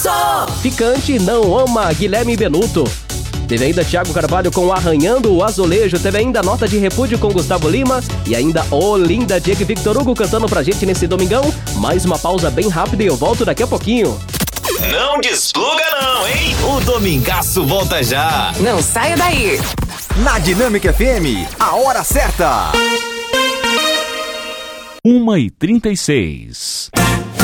Ficante não ama Guilherme Benuto. Teve ainda Thiago Carvalho com Arranhando o Azulejo. Teve ainda Nota de Repúdio com Gustavo Lima. E ainda Olinda, Diego e Victor Hugo cantando pra gente nesse domingão. Mais uma pausa bem rápida e eu volto daqui a pouquinho. Não despluga não, hein? O Domingaço volta já. Não saia daí. Na Dinâmica FM, a hora certa. 1h36.